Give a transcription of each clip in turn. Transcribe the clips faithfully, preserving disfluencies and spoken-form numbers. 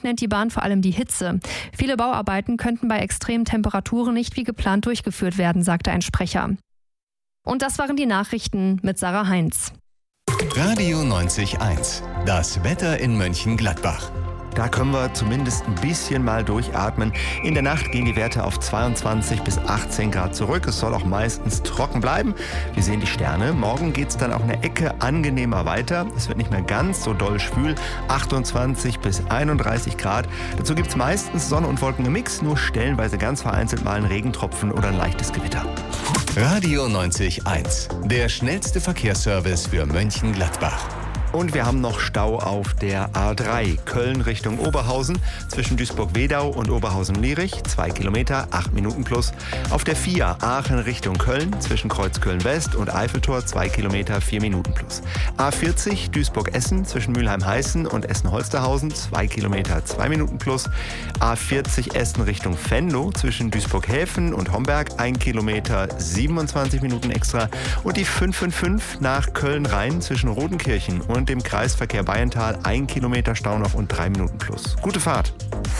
nennt die Bahn vor allem die Hitze. Viele Bauarbeiten könnten bei extremen Temperaturen nicht wie geplant durchgeführt werden, sagte ein Sprecher. Und das waren die Nachrichten mit Sarah Heinz. Radio neunzig Komma eins. Das Wetter in Mönchengladbach. Da können wir zumindest ein bisschen mal durchatmen. In der Nacht gehen die Werte auf zweiundzwanzig bis achtzehn Grad zurück. Es soll auch meistens trocken bleiben. Wir sehen die Sterne. Morgen geht es dann auch eine Ecke angenehmer weiter. Es wird nicht mehr ganz so doll schwül. achtundzwanzig bis einunddreißig Grad. Dazu gibt es meistens Sonne und Wolken im Mix. Nur stellenweise ganz vereinzelt mal ein Regentropfen oder ein leichtes Gewitter. Radio neunzig Komma eins. Der schnellste Verkehrsservice für Mönchengladbach. Und wir haben noch Stau auf der A drei, Köln Richtung Oberhausen, zwischen Duisburg-Wedau und Oberhausen-Lierich, zwei Kilometer, acht Minuten plus. Auf der vier, Aachen Richtung Köln, zwischen Kreuzköln-West und Eiffeltor, zwei Kilometer, vier Minuten plus. A vierzig, Duisburg-Essen, zwischen Mülheim-Heißen und Essen-Holsterhausen, zwei Kilometer, zwei Minuten plus. A vierzig, Essen Richtung Venlo, zwischen Duisburg-Häfen und Homberg, ein Kilometer, siebenundzwanzig Minuten extra. Und die fünf fünf fünf nach Köln-Rhein, zwischen Rodenkirchen und und dem Kreisverkehr Bayental ein Kilometer Stau noch und drei Minuten plus. Gute Fahrt.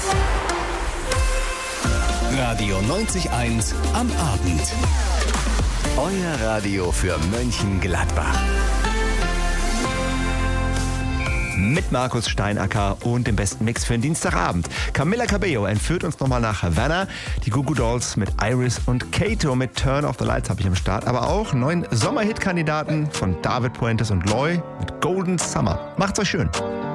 Radio neunzig Komma eins am Abend. Euer Radio für Mönchengladbach. Mit Markus Steinacker und dem besten Mix für den Dienstagabend. Camila Cabello entführt uns nochmal nach Havana. Die Goo Goo Dolls mit Iris und Kato mit Turn Off the Lights habe ich am Start. Aber auch neun Sommerhit-Kandidaten von David Puentes und Loy mit Golden Summer. Macht's euch schön.